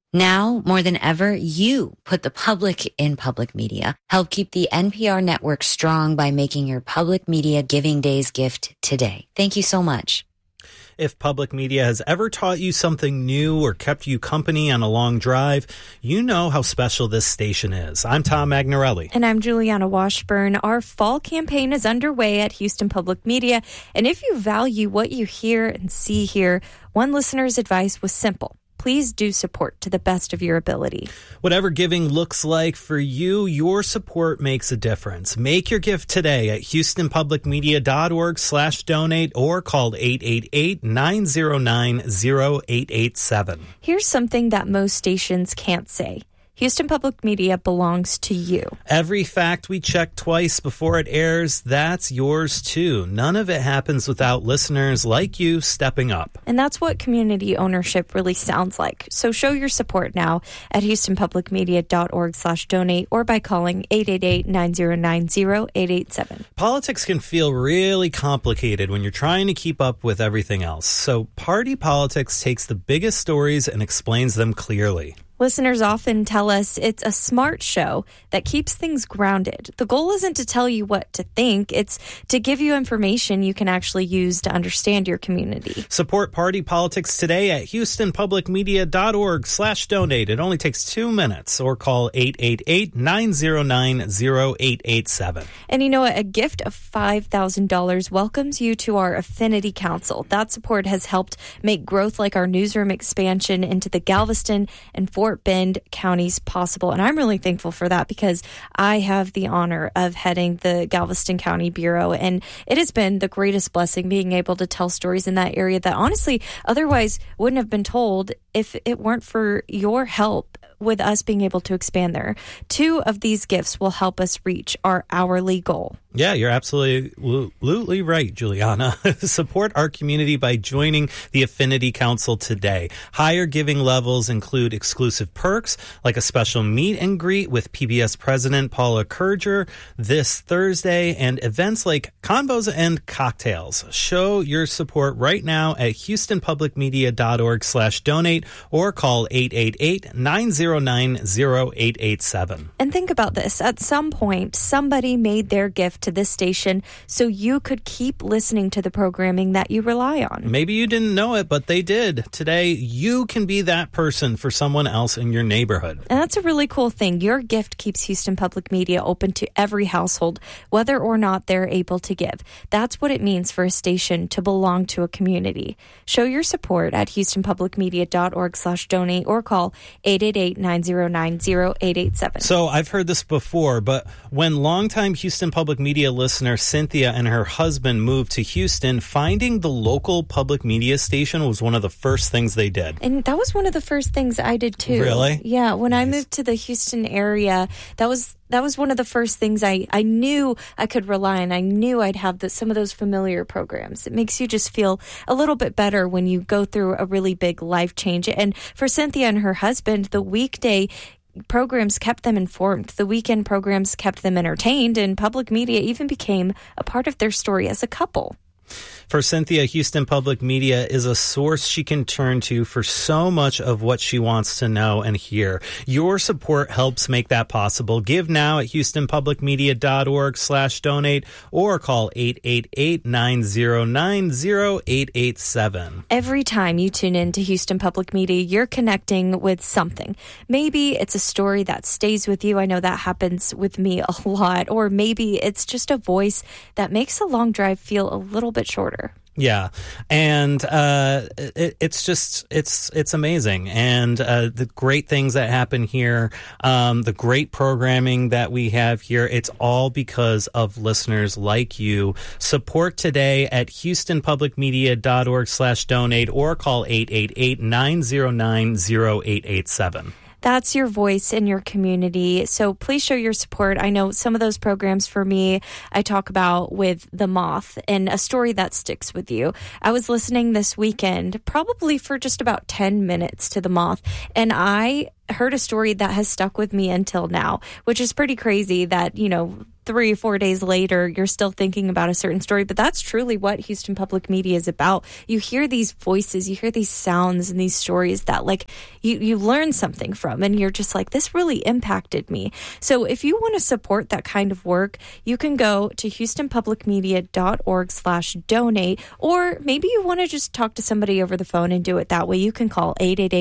Now, more than ever, you put the public in public media. Help keep the NPR network strong by making your Public Media Giving Days gift today. Thank you so much. If public media has ever taught you something new or kept you company on a long drive, you know how special this station is. I'm Tom Magnarelli. And I'm Juliana Washburn. Our fall campaign is underway at Houston Public Media. And if you value what you hear and see here, one listener's advice was simple. Please do support to the best of your ability. Whatever giving looks like for you, your support makes a difference. Make your gift today at houstonpublicmedia.org/donate or call 888-909-0887. Here's something that most stations can't say. Houston Public Media belongs to you. Every fact we check twice before it airs, that's yours too. None of it happens without listeners like you stepping up. And that's what community ownership really sounds like. So show your support now at houstonpublicmedia.org/donate or by calling 888-909-0887. Politics can feel really complicated when you're trying to keep up with everything else. So Party Politics takes the biggest stories and explains them clearly. Listeners often tell us it's a smart show that keeps things grounded. The goal isn't to tell you what to think. It's to give you information you can actually use to understand your community. Support Party Politics today at houstonpublicmedia.org/donate. It only takes 2 minutes or call 888-909-0887. And you know what? A gift of $5,000 welcomes you to our Affinity Council. That support has helped make growth like our newsroom expansion into the Galveston and Fort Bend counties possible. And I'm really thankful for that because I have the honor of heading the Galveston County Bureau. And it has been the greatest blessing being able to tell stories in that area that honestly otherwise wouldn't have been told if it weren't for your help with us being able to expand there. 2 of these gifts will help us reach our hourly goal. Yeah, you're absolutely right, Juliana. Support our community by joining the Affinity Council today. Higher giving levels include exclusive perks like a special meet and greet with PBS President Paula Kerger this Thursday and events like convos and cocktails. Show your support right now at houstonpublicmedia.org/donate or call 888-909-0887. And think about this. At some point, somebody made their gift to this station so you could keep listening to the programming that you rely on. Maybe you didn't know it, but they did. Today, you can be that person for someone else in your neighborhood. And that's a really cool thing. Your gift keeps Houston Public Media open to every household, whether or not they're able to give. That's what it means for a station to belong to a community. Show your support at houstonpublicmedia.org/donate or call 888-909-0887. So I've heard this before, but when longtime Houston Public Media listener Cynthia and her husband moved to Houston, finding the local public media station was one of the first things they did. And that was one of the first things I did too. Really? Yeah. When I moved to the Houston area, that was one of the first things I knew I could rely on. I knew I'd have some of those familiar programs. It makes you just feel a little bit better when you go through a really big life change. And for Cynthia and her husband, the weekday programs kept them informed. The weekend programs kept them entertained, and public media even became a part of their story as a couple. For Cynthia, Houston Public Media is a source she can turn to for so much of what she wants to know and hear. Your support helps make that possible. Give now at houstonpublicmedia.org/donate or call 888-909-0887. Every time you tune in to Houston Public Media, you're connecting with something. Maybe it's a story that stays with you. I know that happens with me a lot. Or maybe it's just a voice that makes a long drive feel a little bit shorter. Yeah. And it's amazing. And the great things that happen here, the great programming that we have here, it's all because of listeners like you. Support today at houstonpublicmedia.org/donate or call 888-909-0887. That's your voice in your community. So please show your support. I know some of those programs for me, I talk about with The Moth and a story that sticks with you. I was listening this weekend, probably for just about 10 minutes to The Moth, and I heard a story that has stuck with me until now, which is pretty crazy that, 3 or 4 days later, you're still thinking about a certain story. But that's truly what Houston Public Media is about. You hear these voices, you hear these sounds and these stories that like you learn something from, and you're just like, this really impacted me. So if you want to support that kind of work, you can go to houstonpublicmedia.org/donate, or maybe you want to just talk to somebody over the phone and do it that way. You can call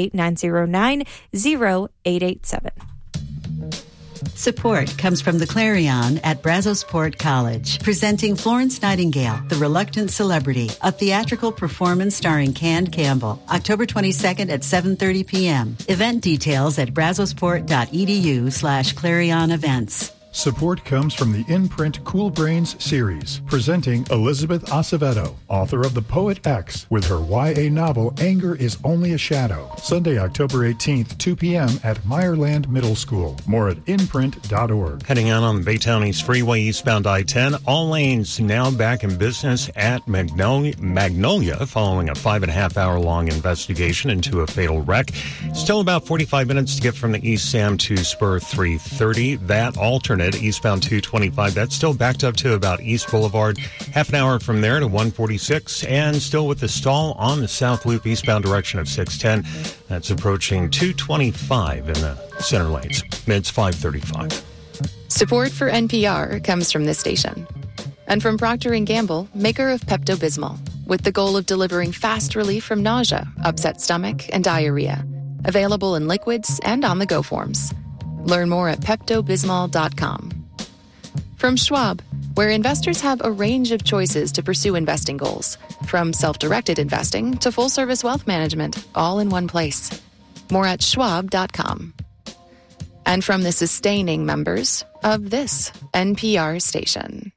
888-909-0887. Support comes from the Clarion at Brazosport College, presenting Florence Nightingale, The Reluctant Celebrity, a theatrical performance starring Can Campbell, October 22nd at 7:30 p.m. Event details at brazosport.edu/Clarion events. Support comes from the InPrint Cool Brains series, presenting Elizabeth Acevedo, author of The Poet X, with her YA novel Anger is Only a Shadow. Sunday, October 18th, 2 p.m. at Meyerland Middle School. More at inprint.org. Heading out on the Baytown East Freeway, eastbound I-10. All lanes now back in business at Magnolia following a 5.5-hour-long investigation into a fatal wreck. Still about 45 minutes to get from the East Sam to Spur 330. That alternate eastbound 225, that's still backed up to about East Boulevard. Half an hour from there to 146, and still with the stall on the South Loop eastbound direction of 610. That's approaching 225 in the center lanes. It's 535. Support for NPR comes from this station and from Procter & Gamble, maker of Pepto-Bismol, with the goal of delivering fast relief from nausea, upset stomach, and diarrhea. Available in liquids and on-the-go forms. Learn more at PeptoBismol.com. From Schwab, where investors have a range of choices to pursue investing goals, from self-directed investing to full-service wealth management, all in one place. More at Schwab.com. And from the sustaining members of this NPR station.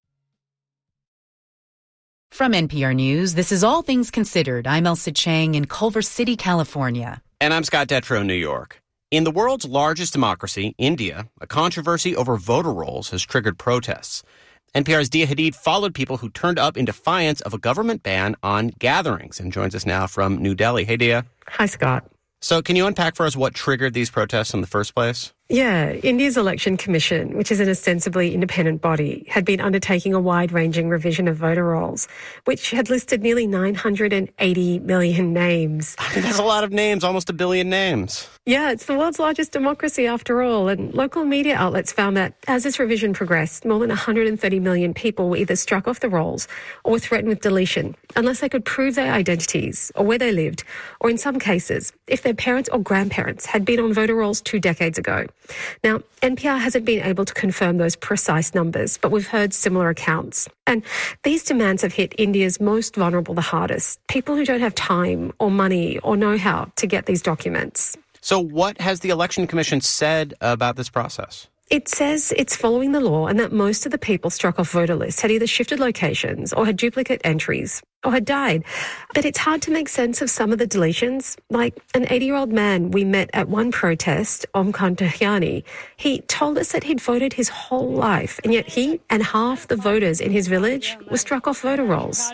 From NPR News, this is All Things Considered. I'm Elsa Chang in Culver City, California. And I'm Scott Detrow, New York. In the world's largest democracy, India, a controversy over voter rolls has triggered protests. NPR's Dia Hadid followed people who turned up in defiance of a government ban on gatherings and joins us now from New Delhi. Hey, Dia. Hi, Scott. So can you unpack for us what triggered these protests in the first place? Yeah, India's Election Commission, which is an ostensibly independent body, had been undertaking a wide-ranging revision of voter rolls, which had listed nearly 980 million names. I mean, that's a lot of names, almost 1 billion names. Yeah, it's the world's largest democracy after all, and local media outlets found that as this revision progressed, more than 130 million people were either struck off the rolls or were threatened with deletion, unless they could prove their identities or where they lived, or in some cases, if their parents or grandparents had been on voter rolls 2 decades ago. Now, NPR hasn't been able to confirm those precise numbers, but we've heard similar accounts. And these demands have hit India's most vulnerable the hardest, people who don't have time or money or know-how to get these documents. So what has the Election Commission said about this process? It says it's following the law and that most of the people struck off voter lists had either shifted locations or had duplicate entries or had died. But it's hard to make sense of some of the deletions. Like an 80-year-old man we met at one protest, Omkar Tahyani, he told us that he'd voted his whole life, and yet he and half the voters in his village were struck off voter rolls.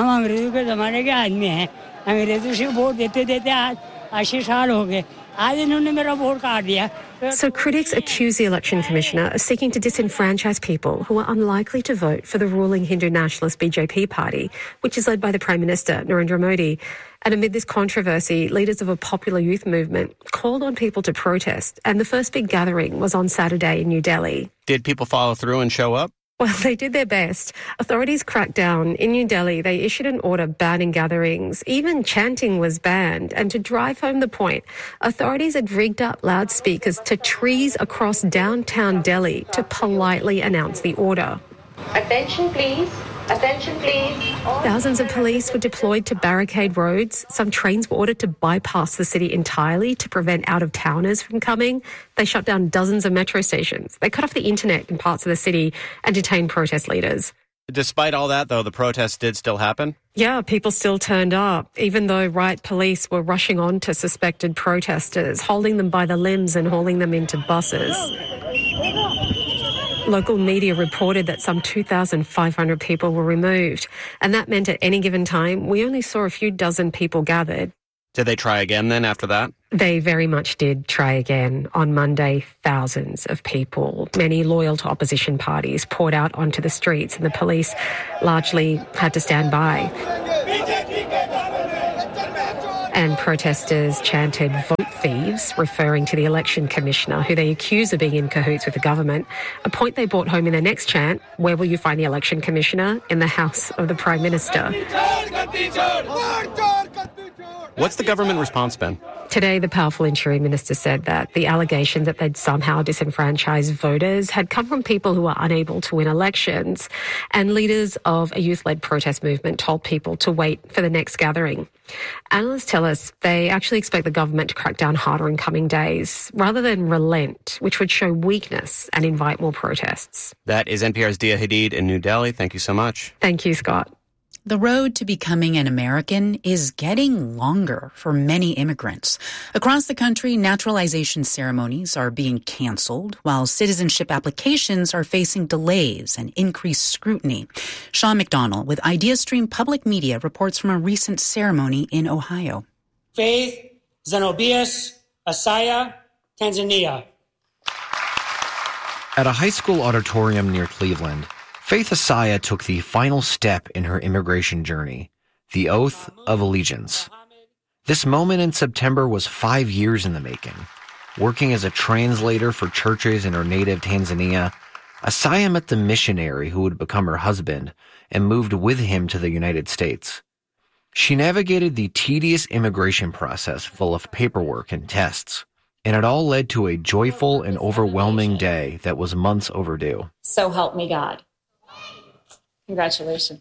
So critics accuse the election commissioner of seeking to disenfranchise people who are unlikely to vote for the ruling Hindu nationalist BJP party, which is led by the Prime Minister, Narendra Modi. And amid this controversy, leaders of a popular youth movement called on people to protest, and the first big gathering was on Saturday in New Delhi. Did people follow through and show up? Well, they did their best. Authorities cracked down. In New Delhi, they issued an order banning gatherings. Even chanting was banned. And to drive home the point, authorities had rigged up loudspeakers to trees across downtown Delhi to politely announce the order. Attention, please. Attention, please. Thousands of police were deployed to barricade roads. Some trains were ordered to bypass the city entirely to prevent out-of-towners from coming. They shut down dozens of metro stations. They cut off the internet in parts of the city and detained protest leaders. Despite all that, though, the protests did still happen? Yeah, people still turned up, even though riot police were rushing on to suspected protesters, holding them by the limbs and hauling them into buses. Local media reported that some 2,500 people were removed, and that meant at any given time, we only saw a few dozen people gathered. Did they try again then after that? They very much did try again. On Monday, thousands of people, many loyal to opposition parties, poured out onto the streets, and the police largely had to stand by. And protesters chanted "vote thieves," referring to the election commissioner, who they accuse of being in cahoots with the government, a point they brought home in their next chant: "Where will you find the election commissioner? In the house of the Prime Minister." What's the government response been? Today, the powerful Interior Minister said that the allegations that they'd somehow disenfranchised voters had come from people who were unable to win elections, and leaders of a youth-led protest movement told people to wait for the next gathering. Analysts tell us they actually expect the government to crack down harder in coming days, rather than relent, which would show weakness and invite more protests. That is NPR's Dia Hadid in New Delhi. Thank you so much. Thank you, Scott. The road to becoming an American is getting longer for many immigrants. Across the country, naturalization ceremonies are being canceled, while citizenship applications are facing delays and increased scrutiny. Sean McDonald with IdeaStream Public Media reports from a recent ceremony in Ohio. Faith Zenobius Asaya, Tanzania. At a high school auditorium near Cleveland, Faith Asaya took the final step in her immigration journey, the Oath of Allegiance. This moment in September was 5 years in the making. Working as a translator for churches in her native Tanzania, Asaya met the missionary who would become her husband and moved with him to the United States. She navigated the tedious immigration process full of paperwork and tests, and it all led to a joyful and overwhelming day that was months overdue. So help me God. Congratulations.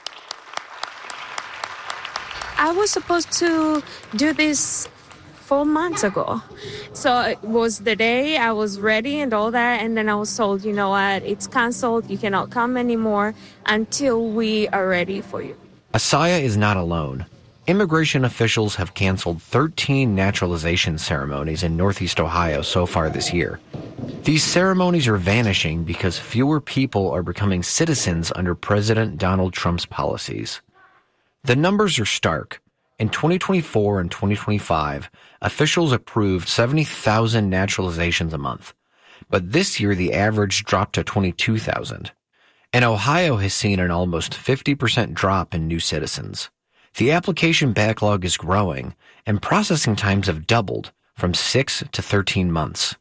I was supposed to do this 4 months ago. So it was the day I was ready and all that. And then I was told, you know what, it's canceled. You cannot come anymore until we are ready for you. Asaya is not alone. Immigration officials have canceled 13 naturalization ceremonies in Northeast Ohio so far this year. These ceremonies are vanishing because fewer people are becoming citizens under President Donald Trump's policies. The numbers are stark. In 2024 and 2025, officials approved 70,000 naturalizations a month. But this year, the average dropped to 22,000. And Ohio has seen an almost 50% drop in new citizens. The application backlog is growing, and processing times have doubled from 6 to 13 months.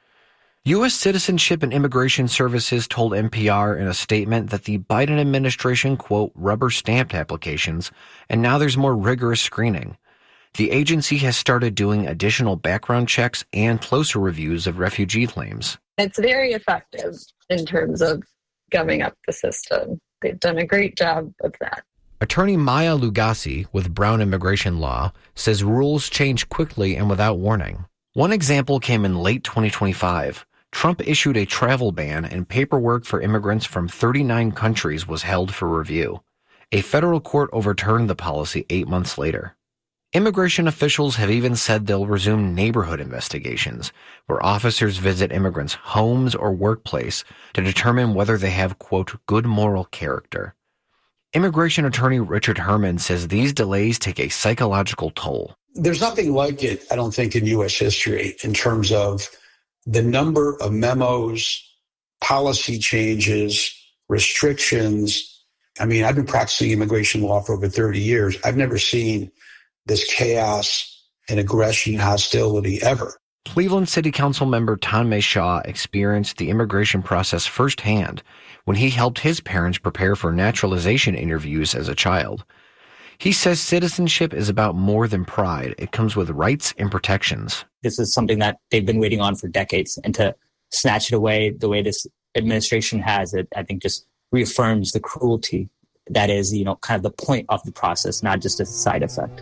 U.S. Citizenship and Immigration Services told NPR in a statement that the Biden administration, quote, rubber-stamped applications, and now there's more rigorous screening. The agency has started doing additional background checks and closer reviews of refugee claims. It's very effective in terms of gumming up the system. They've done a great job of that. Attorney Maya Lugasi with Brown Immigration Law says rules change quickly and without warning. One example came in late 2025. Trump issued a travel ban, and paperwork for immigrants from 39 countries was held for review. A federal court overturned the policy 8 months later. Immigration officials have even said they'll resume neighborhood investigations, where officers visit immigrants' homes or workplace to determine whether they have, quote, good moral character. Immigration attorney Richard Herman says these delays take a psychological toll. There's nothing like it, I don't think, in U.S. history in terms of the number of memos, policy changes, restrictions. I mean, I've been practicing immigration law for over 30 years. I've never seen this chaos and aggression and hostility ever. Cleveland City Council member Tanmay Shah experienced the immigration process firsthand when he helped his parents prepare for naturalization interviews as a child. He says citizenship is about more than pride. It comes with rights and protections. This is something that they've been waiting on for decades, and to snatch it away the way this administration has it, I think just reaffirms the cruelty that is, kind of the point of the process, not just a side effect.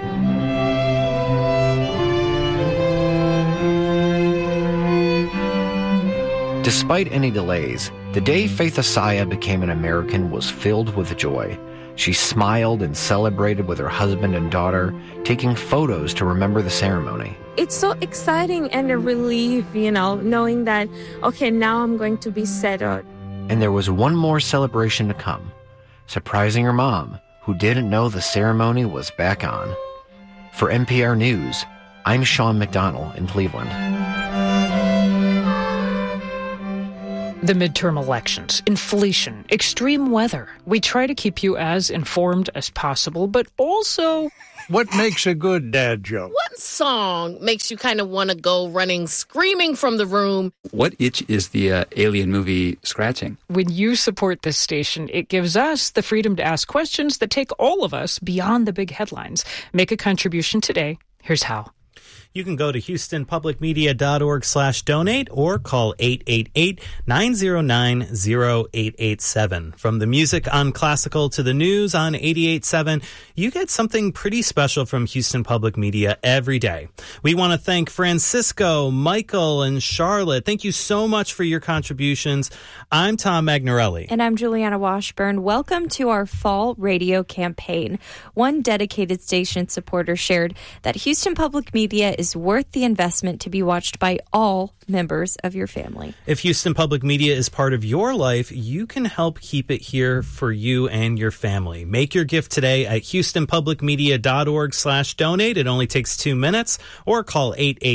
Despite any delays, the day Faith Asaya became an American was filled with joy. She smiled and celebrated with her husband and daughter, taking photos to remember the ceremony. It's so exciting and a relief, knowing that, okay, now I'm going to be settled. And there was one more celebration to come, surprising her mom, who didn't know the ceremony was back on. For NPR News, I'm Sean McDonnell in Cleveland. The midterm elections, inflation, extreme weather. We try to keep you as informed as possible, but also... What makes a good dad joke? What song makes you kind of want to go running, screaming from the room? What itch is the Alien movie scratching? When you support this station, it gives us the freedom to ask questions that take all of us beyond the big headlines. Make a contribution today. Here's how. You can go to houstonpublicmedia.org/donate or call 888-909-0887. From the music on Classical to the news on 88.7, you get something pretty special from Houston Public Media every day. We want to thank Francisco, Michael, and Charlotte. Thank you so much for your contributions. I'm Tom Magnarelli. And I'm Juliana Washburn. Welcome to our fall radio campaign. One dedicated station supporter shared that Houston Public Media is worth the investment to be watched by all members of your family. If Houston Public Media is part of your life, you can help keep it here for you and your family. Make your gift today at houstonpublicmedia.org/donate. It only takes 2 minutes, or call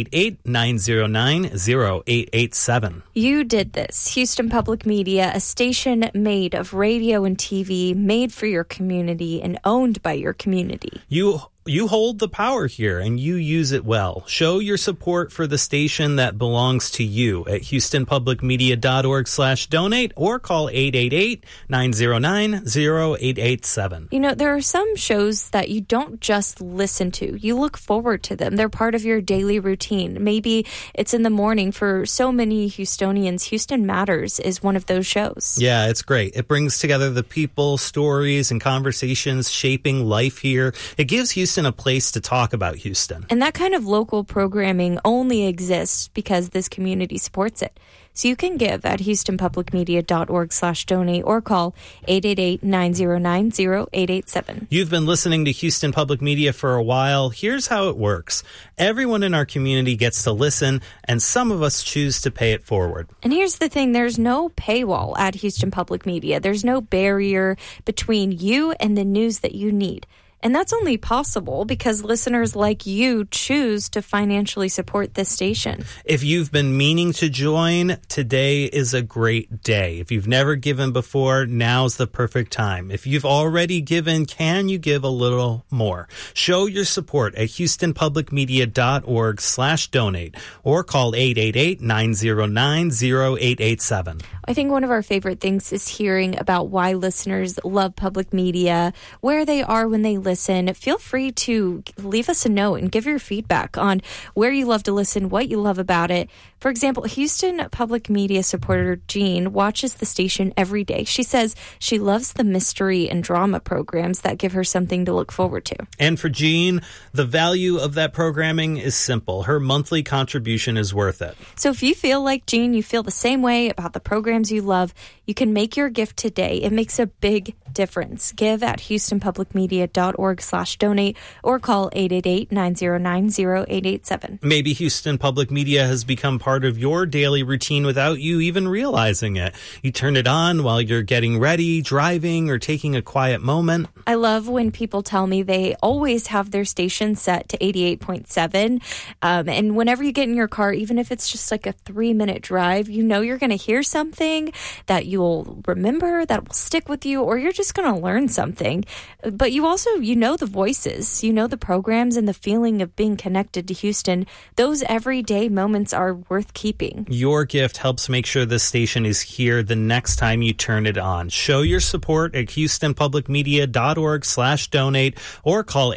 888-909-0887. You did this. Houston Public Media, a station made of radio and TV, made for your community and owned by your community. You hold the power here, and you use it well. Show your support for the station that belongs to you at houstonpublicmedia.org/donate or call 888-909-0887. You know, there are some shows that you don't just listen to. You look forward to them. They're part of your daily routine. Maybe it's in the morning. For so many Houstonians, Houston Matters is one of those shows. Yeah, it's great. It brings together the people, stories, and conversations shaping life here. It gives Houston a place to talk about Houston. And that kind of local programming only exists because this community supports it. So you can give at houstonpublicmedia.org/donate or call 888-909-0887. You've been listening to Houston Public Media for a while. Here's how it works. Everyone in our community gets to listen, and some of us choose to pay it forward. And here's the thing. There's no paywall at Houston Public Media. There's no barrier between you and the news that you need. And that's only possible because listeners like you choose to financially support this station. If you've been meaning to join, today is a great day. If you've never given before, now's the perfect time. If you've already given, can you give a little more? Show your support at houstonpublicmedia.org/donate or call 888-909-0887. I think one of our favorite things is hearing about why listeners love public media, where they are when they listen. Feel free to leave us a note and give your feedback on where you love to listen, what you love about it. For example, Houston Public Media supporter Jean watches the station every day. She says she loves the mystery and drama programs that give her something to look forward to. And for Jean, the value of that programming is simple. Her monthly contribution is worth it. So if you feel like Jean, you feel the same way about the programs you love, you can make your gift today. It makes a big difference. Give at houstonpublicmedia.org/donate or call 888-909-0887. Maybe Houston Public Media has become part of your daily routine without you even realizing it. You turn it on while you're getting ready, driving, or taking a quiet moment. I love when people tell me they always have their station set to 88.7. And whenever you get in your car, even if it's just like a 3-minute drive, you know you're going to hear something that you'll remember, that will stick with you, or you're just going to learn something. But you also, you know the voices, you know the programs, and the feeling of being connected to Houston. Those everyday moments are worth keeping. Your gift helps make sure this station is here the next time you turn it on. Show your support at houstonpublicmedia.org/donate or call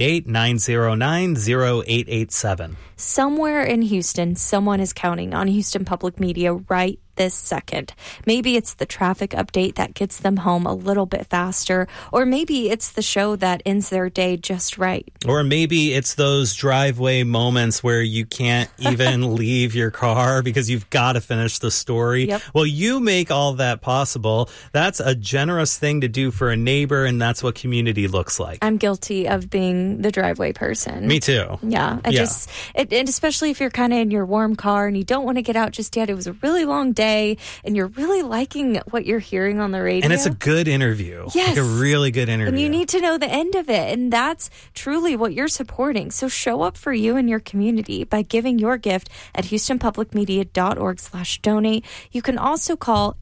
888-909-0887. Somewhere in Houston, someone is counting on Houston Public Media right this second. Maybe it's the traffic update that gets them home a little bit faster, or maybe it's the show that ends their day just right. Or maybe it's those driveway moments where you can't even leave your car because you've got to finish the story. Yep. Well, you make all that possible. That's a generous thing to do for a neighbor, and that's what community looks like. I'm guilty of being the driveway person. Me too. Yeah. And especially if you're kind of in your warm car and you don't want to get out just yet. It was a really long day and you're really liking what you're hearing on the radio. And it's a good interview. Yes. Like a really good interview. And you need to know the end of it. And that's truly what you're supporting. So show up for you and your community by giving your gift at HoustonPublicMedia.org/donate. You can also call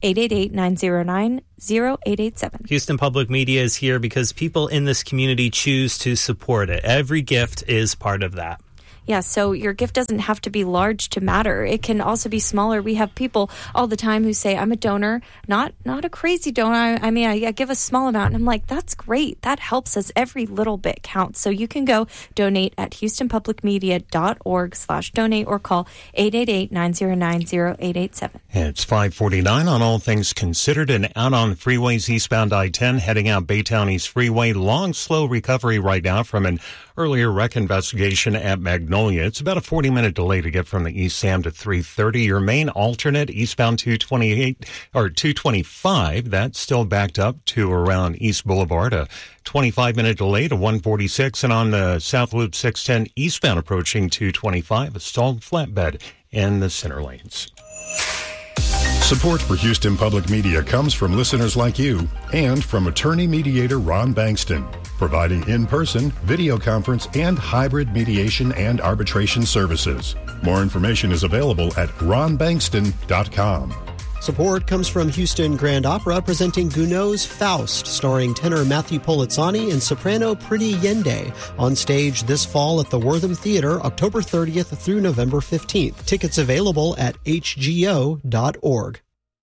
888-909-0887. Houston Public Media is here because people in this community choose to support it. Every gift is part of that. Yeah, so your gift doesn't have to be large to matter. It can also be smaller. We have people all the time who say, I'm a donor, not a crazy donor. I mean, I give a small amount. And I'm like, that's great. That helps us. Every little bit counts. So you can go donate at HoustonPublicMedia.org/donate or call 888-909-0887. It's 5:49 on All Things Considered and out on freeways eastbound I-10 heading out Baytown East Freeway. Long, slow recovery right now from an earlier wreck investigation at Magnolia. It's about a 40-minute delay to get from the East Sam to 330. Your main alternate, eastbound 228 or 225, that's still backed up to around East Boulevard. A 25-minute delay to 146. And on the South Loop 610 eastbound approaching 225, a stalled flatbed in the center lanes. Support for Houston Public Media comes from listeners like you and from attorney mediator Ron Bankston, providing in-person, video conference, and hybrid mediation and arbitration services. More information is available at ronbankston.com. Support comes from Houston Grand Opera presenting Gounod's Faust, starring tenor Matthew Polizzani and soprano Priti Yende, on stage this fall at the Wortham Theater, October 30th through November 15th. Tickets available at hgo.org.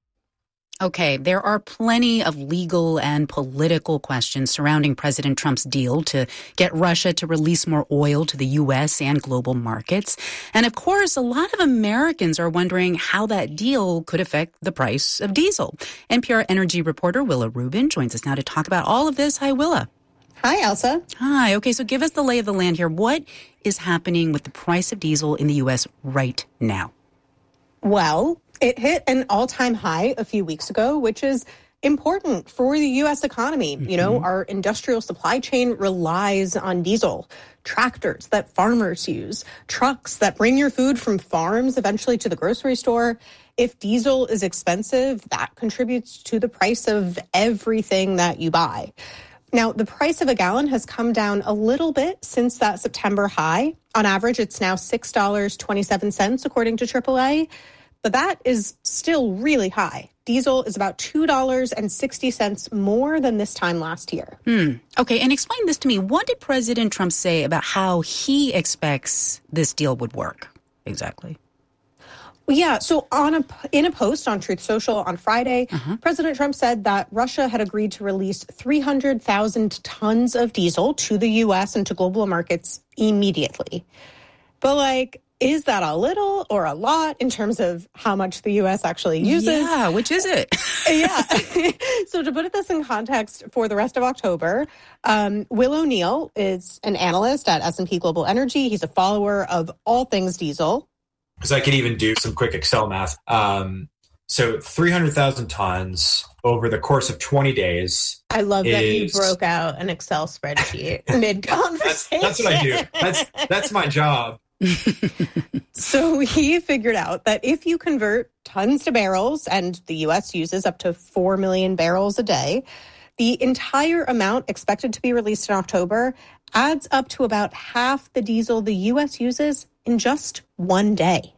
Okay, there are plenty of legal and political questions surrounding President Trump's deal to get Russia to release more oil to the U.S. and global markets. And of course, a lot of Americans are wondering how that deal could affect the price of diesel. NPR energy reporter Willa Rubin joins us now to talk about all of this. Hi, Willa. Hi, Elsa. Hi. Okay, so give us the lay of the land here. What is happening with the price of diesel in the U.S. right now? Well, it hit an all-time high a few weeks ago, which is important for the U.S. economy. You know, our industrial supply chain relies on diesel. Tractors that farmers use, trucks that bring your food from farms eventually to the grocery store. If diesel is expensive, that contributes to the price of everything that you buy. Now, the price of a gallon has come down a little bit since that September high. On average, it's now $6.27, according to AAA. But that is still really high. Diesel is about $2.60 more than this time last year. Okay, and explain this to me. What did President Trump say about how he expects this deal would work exactly? Yeah, so in a post on Truth Social on Friday, President Trump said that Russia had agreed to release 300,000 tons of diesel to the U.S. and to global markets immediately. But, is that a little or a lot in terms of how much the U.S. actually uses? Yeah, which is it? Yeah. So to put this in context for the rest of October, Will O'Neill is an analyst at S&P Global Energy. He's a follower of all things diesel. Because I can even do some quick Excel math. So 300,000 tons over the course of 20 days. I love that you broke out an Excel spreadsheet mid-conversation. That's what I do. That's my job. So he figured out that if you convert tons to barrels, and the U.S. uses up to 4 million barrels a day, the entire amount expected to be released in October adds up to about half the diesel the U.S. uses in just one day.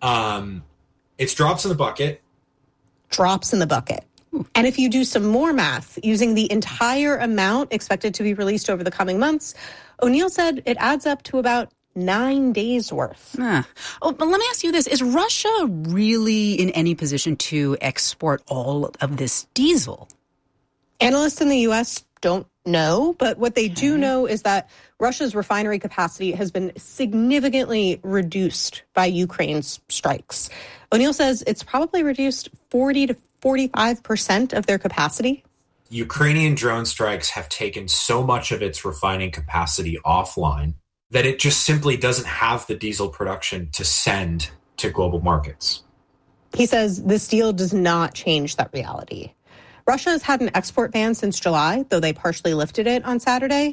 It's drops in the bucket. Drops in the bucket. And if you do some more math using the entire amount expected to be released over the coming months, O'Neill said it adds up to about 9 days worth. Oh, but let me ask you this. Is Russia really in any position to export all of this diesel? Analysts in the U.S. don't know, but what they do know is that Russia's refinery capacity has been significantly reduced by Ukraine's strikes. O'Neill says it's probably reduced 40 to 45% of their capacity. Ukrainian drone strikes have taken so much of its refining capacity offline that it just simply doesn't have the diesel production to send to global markets. He says this deal does not change that reality. Russia has had an export ban since July, though they partially lifted it on Saturday.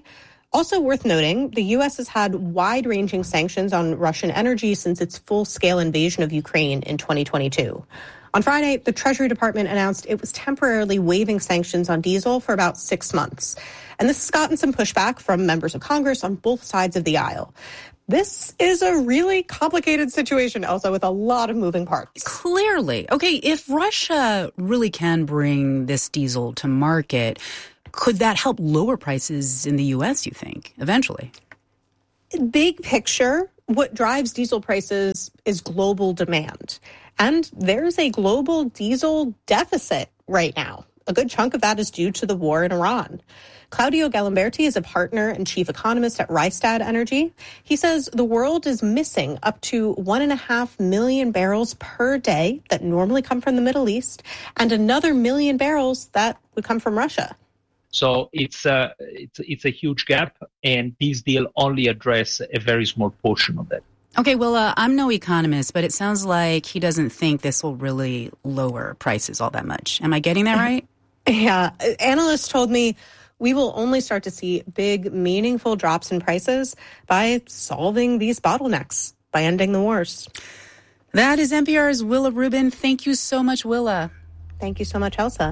Also worth noting, the U.S. has had wide-ranging sanctions on Russian energy since its full-scale invasion of Ukraine in 2022. On Friday, the Treasury Department announced it was temporarily waiving sanctions on diesel for about 6 months. And this has gotten some pushback from members of Congress on both sides of the aisle. This is a really complicated situation, Elsa, with a lot of moving parts. Clearly. Okay, if Russia really can bring this diesel to market, could that help lower prices in the U.S., you think, eventually? Big picture, what drives diesel prices is global demand. And there's a global diesel deficit right now. A good chunk of that is due to the war in Iran. Claudio Galimberti is a partner and chief economist at Rystad Energy. He says the world is missing up to 1.5 million barrels per day that normally come from the Middle East, and another 1 million barrels that would come from Russia. So it's a huge gap, and this deal only addresses a very small portion of that. Okay, well, I'm no economist, but it sounds like he doesn't think this will really lower prices all that much. Am I getting that right? Yeah. Analysts told me we will only start to see big, meaningful drops in prices by solving these bottlenecks, by ending the wars. That is NPR's Willa Rubin. Thank you so much, Willa. Thank you so much, Elsa.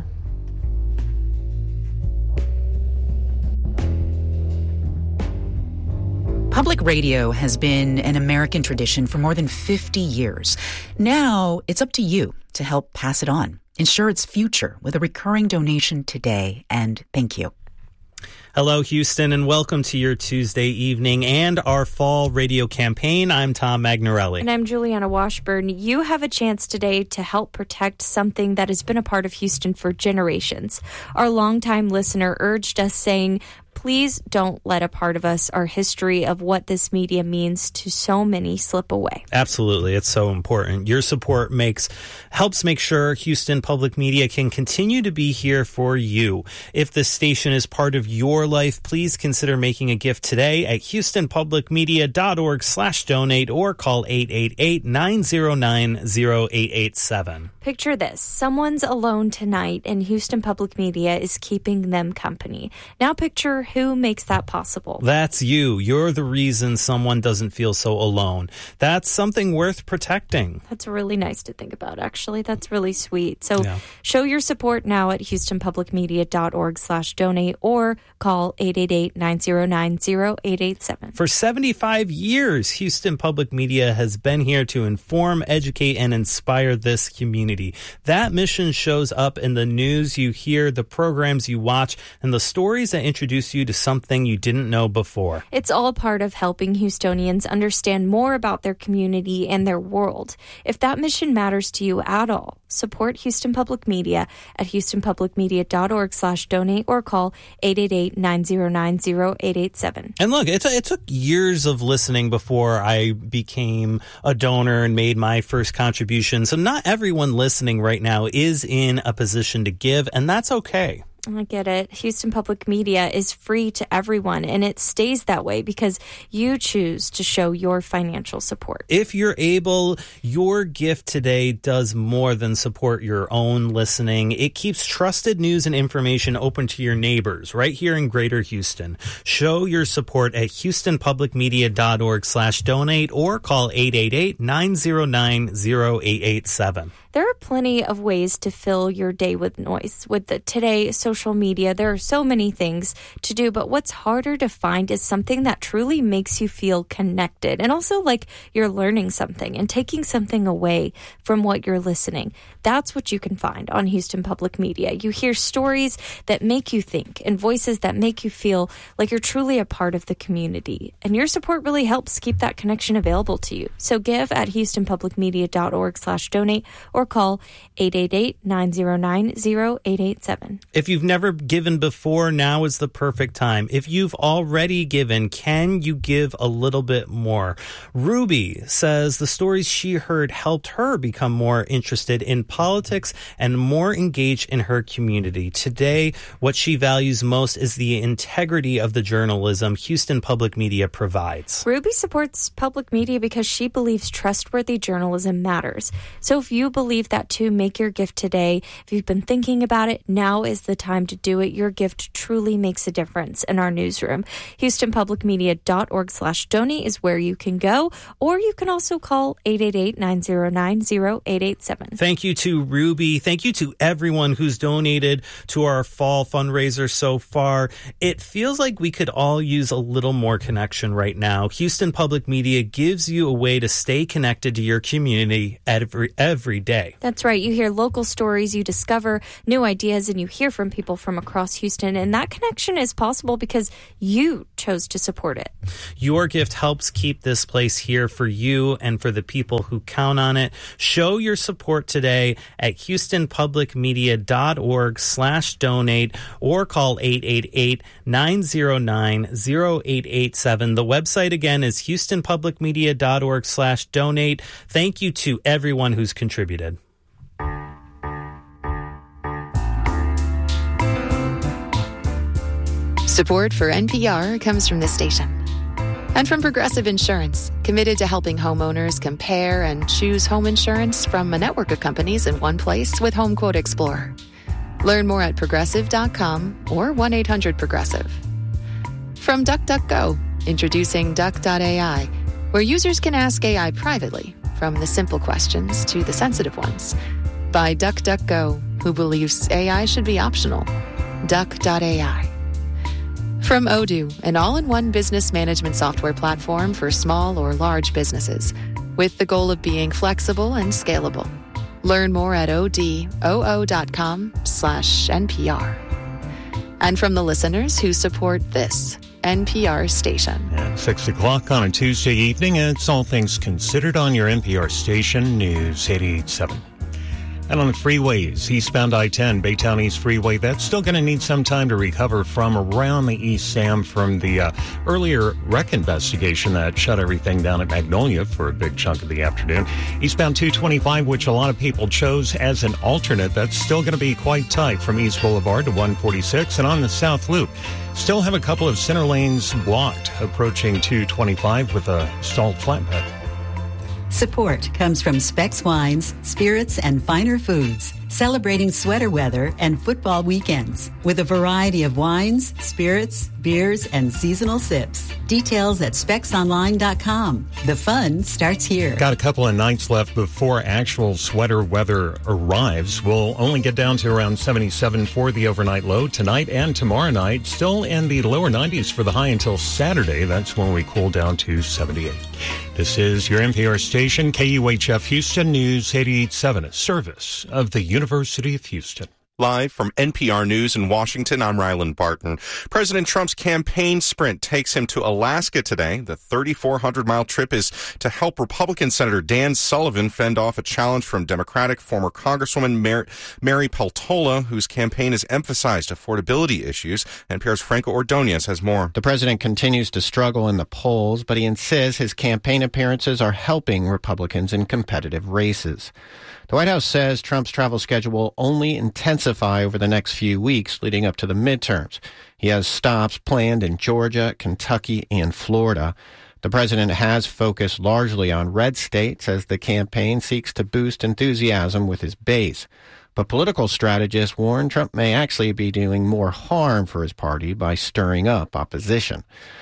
Public radio has been an American tradition for more than 50 years. Now it's up to you to help pass it on. Ensure its future with a recurring donation today, and thank you. Hello, Houston, and welcome to your Tuesday evening and our fall radio campaign. I'm Tom Magnarelli. And I'm Juliana Washburn. You have a chance today to help protect something that has been a part of Houston for generations. Our longtime listener urged us, saying, please don't let a part of us, our history of what this media means to so many, slip away. Absolutely. It's so important. Your support helps make sure Houston Public Media can continue to be here for you. If this station is part of your life, please consider making a gift today at houstonpublicmedia.org/donate or call 888-909-0887. Picture this. Someone's alone tonight and Houston Public Media is keeping them company. Now picture who makes that possible. That's you. You're the reason someone doesn't feel so alone. That's something worth protecting. That's really nice to think about, actually. That's really sweet. So show your support now at houstonpublicmedia.org/donate or call 888-909-0887. For 75 years, Houston Public Media has been here to inform, educate, and inspire this community. That mission shows up in the news you hear, the programs you watch, and the stories that introduce you to something you didn't know before. It's all part of helping Houstonians understand more about their community and their world. If that mission matters to you at all, support Houston Public Media at houstonpublicmedia.org/donate or call 888-909-0887. And look, it took years of listening before I became a donor and made my first contribution. So not everyone listening right now is in a position to give, and that's okay. I get it. Houston Public Media is free to everyone, and it stays that way because you choose to show your financial support. If you're able, your gift today does more than support your own listening. It keeps trusted news and information open to your neighbors right here in Greater Houston. Show your support at houstonpublicmedia.org/donate or call 888-909-0887. There are plenty of ways to fill your day with noise. With the today social media, there are so many things to do, but what's harder to find is something that truly makes you feel connected and also like you're learning something and taking something away from what you're listening. That's what you can find on Houston Public Media. You hear stories that make you think and voices that make you feel like you're truly a part of the community. And your support really helps keep that connection available to you. So give at houstonpublicmedia.org/donate or call 888-909-0887. If you've never given before, now is the perfect time. If you've already given, can you give a little bit more? Ruby says the stories she heard helped her become more interested in politics and more engaged in her community. Today, what she values most is the integrity of the journalism Houston Public Media provides. Ruby supports public media because she believes trustworthy journalism matters. So if you believe that too, make your gift today. If you've been thinking about it, now is the time time to do it. Your gift truly makes a difference in our newsroom. HoustonPublicMedia.org/donate is where you can go, or you can also call 888-909-0887. Thank you to Ruby. Thank you to everyone who's donated to our fall fundraiser so far. It feels like we could all use a little more connection right now. Houston Public Media gives you a way to stay connected to your community every day. That's right. You hear local stories, you discover new ideas, and you hear from people from across Houston. And that connection is possible because you chose to support it. Your gift helps keep this place here for you and for the people who count on it. Show your support today at HoustonPublicMedia.org/donate or call 888-909-0887. The website again is HoustonPublicMedia.org/donate. Thank you to everyone who's contributed. Support for NPR comes from this station and from Progressive Insurance, committed to helping homeowners compare and choose home insurance from a network of companies in one place with Home Quote Explorer. Learn more at progressive.com or 1-800-PROGRESSIVE. From DuckDuckGo, introducing Duck.ai, where users can ask AI privately, from the simple questions to the sensitive ones. By DuckDuckGo, who believes AI should be optional. Duck.ai. From Odoo, an all-in-one business management software platform for small or large businesses, with the goal of being flexible and scalable. Learn more at odoo.com/NPR. And from the listeners who support this NPR station. At 6 o'clock on a Tuesday evening, it's All Things Considered on your NPR station, News 88.7. And on the freeways, eastbound I-10, Baytown East Freeway, that's still going to need some time to recover from around the East Sam from the earlier wreck investigation that shut everything down at Magnolia for a big chunk of the afternoon. Eastbound 225, which a lot of people chose as an alternate, that's still going to be quite tight from East Boulevard to 146. And on the South Loop, still have a couple of center lanes blocked approaching 225 with a stalled flatbed. Support comes from Specs Wines, Spirits, and Finer Foods, celebrating sweater weather and football weekends with a variety of wines, spirits, beers, and seasonal sips. Details at specsonline.com. The fun starts here. Got a couple of nights left before actual sweater weather arrives. We'll only get down to around 77 for the overnight low tonight and tomorrow night. Still in the lower 90s for the high until Saturday. That's when we cool down to 78. This is your NPR station, KUHF Houston News 88.7, a service of the University of Houston. Live from NPR News in Washington, I'm Ryland Barton. President Trump's campaign sprint takes him to Alaska today. The 3,400-mile trip is to help Republican Senator Dan Sullivan fend off a challenge from Democratic former Congresswoman Mary Peltola, whose campaign has emphasized affordability issues. NPR's Franco Ordonez has more. The president continues to struggle in the polls, but he insists his campaign appearances are helping Republicans in competitive races. The White House says Trump's travel schedule will only intensify over the next few weeks leading up to the midterms. He has stops planned in Georgia, Kentucky, and Florida. The president has focused largely on red states as the campaign seeks to boost enthusiasm with his base. But political strategists warn Trump may actually be doing more harm for his party by stirring up opposition.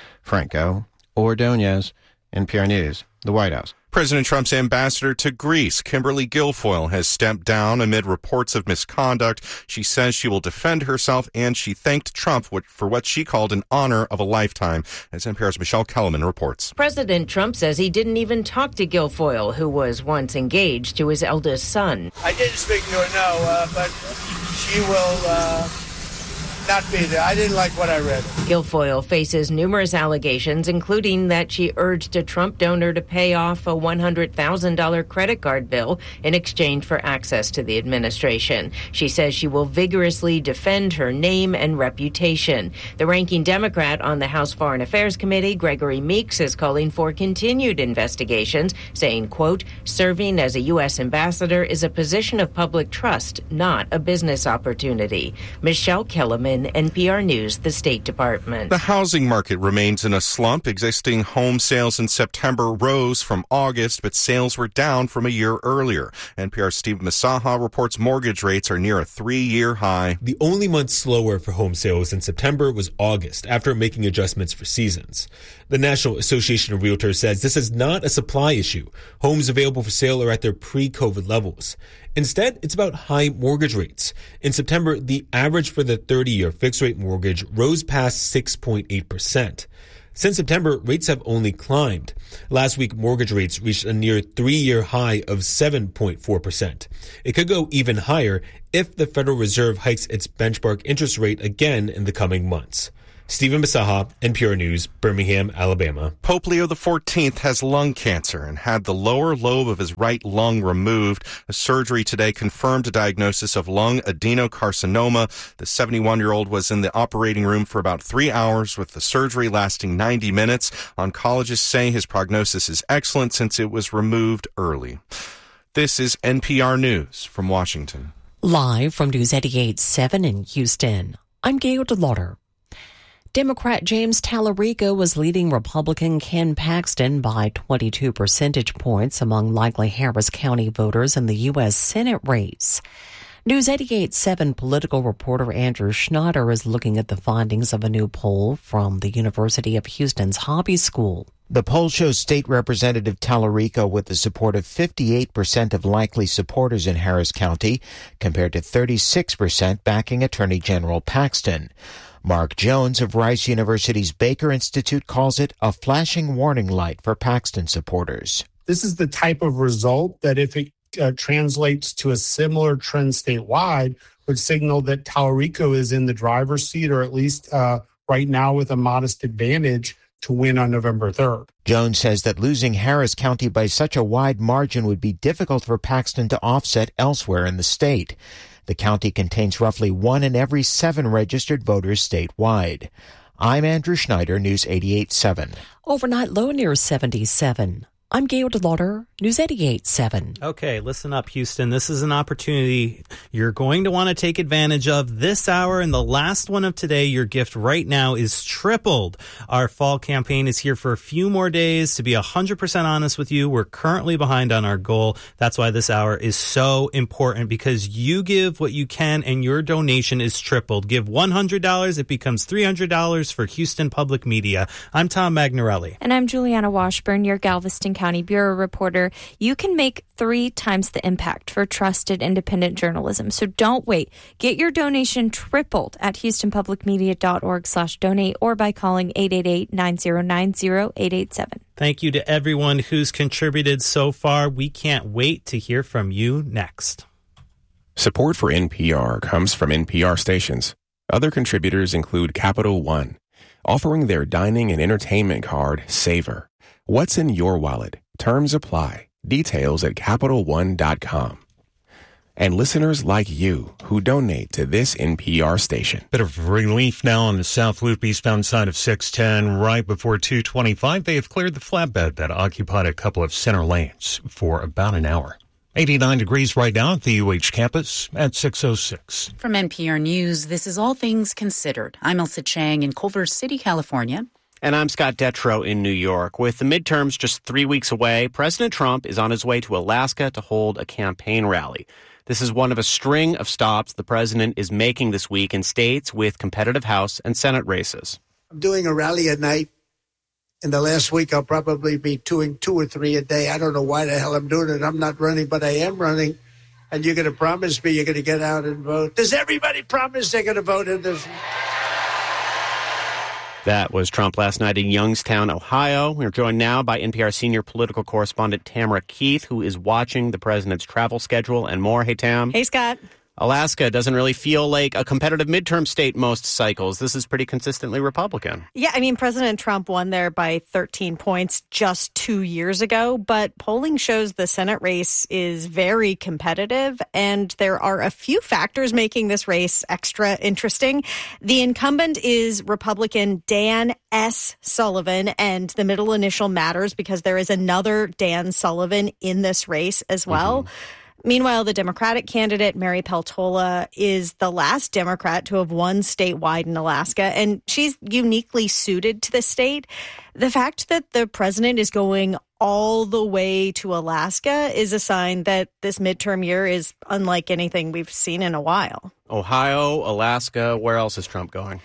Franco Ordonez, NPR News, the White House. President Trump's ambassador to Greece, Kimberly Guilfoyle, has stepped down amid reports of misconduct. She says she will defend herself, and she thanked Trump for what she called an honor of a lifetime, as NPR's Michelle Kellerman reports. President Trump says he didn't even talk to Guilfoyle, who was once engaged to his eldest son. I didn't speak to her, no, but she will not be there. I didn't like what I read. Guilfoyle faces numerous allegations, including that she urged a Trump donor to pay off a $100,000 credit card bill in exchange for access to the administration. She says she will vigorously defend her name and reputation. The ranking Democrat on the House Foreign Affairs Committee, Gregory Meeks, is calling for continued investigations, saying, quote, serving as a U.S. ambassador is a position of public trust, not a business opportunity. Michelle Kellerman, Lynn, NPR News, the State Department. The housing market remains in a slump. Existing home sales in September rose from August, but sales were down from a year earlier. NPR's Steve Masaha reports mortgage rates are near a 3-year high. The only month slower for home sales in September was August, after making adjustments for seasons. The National Association of Realtors says this is not a supply issue. Homes available for sale are at their pre-COVID levels. Instead, it's about high mortgage rates. In September, the average for the 30-year fixed-rate mortgage rose past 6.8%. Since September, rates have only climbed. Last week, mortgage rates reached a near 3-year high of 7.4%. It could go even higher if the Federal Reserve hikes its benchmark interest rate again in the coming months. Stephen Masaha, NPR News, Birmingham, Alabama. Pope Leo XIV has lung cancer and had the lower lobe of his right lung removed. A surgery today confirmed a diagnosis of lung adenocarcinoma. The 71-year-old was in the operating room for about 3 hours, with the surgery lasting 90 minutes. Oncologists say his prognosis is excellent since it was removed early. This is NPR News from Washington. Live from News 88.7 in Houston, I'm Gail DeLauder. Democrat James Tallarico was leading Republican Ken Paxton by 22 percentage points among likely Harris County voters in the U.S. Senate race. News 88.7 political reporter Andrew Schneider is looking at the findings of a new poll from the University of Houston's Hobby School. The poll shows State Representative Tallarico with the support of 58% of likely supporters in Harris County, compared to 36% backing Attorney General Paxton. Mark Jones of Rice University's Baker Institute calls it a flashing warning light for Paxton supporters. This is the type of result that if it translates to a similar trend statewide, would signal that Tallarico is in the driver's seat, or at least right now with a modest advantage to win on November 3rd. Jones says that losing Harris County by such a wide margin would be difficult for Paxton to offset elsewhere in the state. The county contains roughly 1 in every 7 registered voters statewide. I'm Andrew Schneider, News 88.7. Overnight low near 77. I'm Gail DeLauder, News 88.7. Okay, listen up, Houston. This is an opportunity you're going to want to take advantage of this hour, and the last one of today. Your gift right now is tripled. Our fall campaign is here for a few more days. To be 100% honest with you, we're currently behind on our goal. That's why this hour is so important, because you give what you can, and your donation is tripled. Give $100, it becomes $300 for Houston Public Media. I'm Tom Magnarelli. And I'm Juliana Washburn, your Galveston County Bureau reporter. You can make 3 times the impact for trusted independent journalism. So don't wait. Get your donation tripled at houstonpublicmedia.org/donate or by calling 888-909-0887. Thank you to everyone who's contributed so far. We can't wait to hear from you next. Support for NPR comes from NPR stations. Other contributors include Capital One, offering their dining and entertainment card, Savor. What's in your wallet? Terms apply. Details at CapitalOne.com. And listeners like you who donate to this NPR station. Bit of relief now on the South Loop eastbound side of 610. Right before 225, they have cleared the flatbed that occupied a couple of center lanes for about an hour. 89 degrees right now at the UH campus at 6:06. From NPR News, this is All Things Considered. I'm Elsa Chang in Culver City, California. And I'm Scott Detrow in New York. With the midterms just 3 weeks away, President Trump is on his way to Alaska to hold a campaign rally. This is one of a string of stops the president is making this week in states with competitive House and Senate races. I'm doing a rally at night. In the last week, I'll probably be doing 2 or 3 a day. I don't know why the hell I'm doing it. I'm not running, but I am running. And you're going to promise me you're going to get out and vote. Does everybody promise they're going to vote in this? That was Trump last night in Youngstown, Ohio. We're joined now by NPR senior political correspondent Tamara Keith, who is watching the president's travel schedule and more. Hey, Tam. Hey, Scott. Alaska doesn't really feel like a competitive midterm state most cycles. This is pretty consistently Republican. Yeah, I mean, President Trump won there by 13 points just 2 years ago, but polling shows the Senate race is very competitive, and there are a few factors making this race extra interesting. The incumbent is Republican Dan S. Sullivan, and the middle initial matters because there is another Dan Sullivan in this race as well. Meanwhile, the Democratic candidate, Mary Peltola, is the last Democrat to have won statewide in Alaska, and she's uniquely suited to the state. The fact that the president is going all the way to Alaska is a sign that this midterm year is unlike anything we've seen in a while. Ohio, Alaska, where else is Trump going?